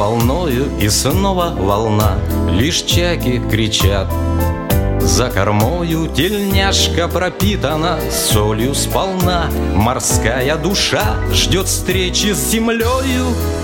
волною, и снова волна. Лишь чайки кричат за кормою, тельняшка пропитана солью сполна. Морская душа ждет встречи с землею.